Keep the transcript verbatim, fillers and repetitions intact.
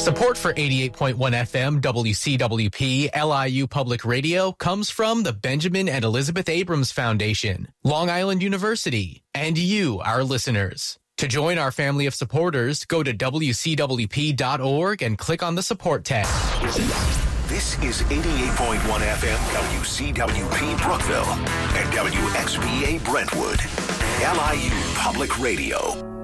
Support for eighty-eight point one F M W C W P L I U Public Radio comes from the Benjamin and Elizabeth Abrams Foundation, Long Island University, and you, our listeners. To join our family of supporters, go to W C W P dot org and click on the support tab. This is eighty-eight point one F M W C W P Brookville and W X B A Brentwood, L I U Public Radio.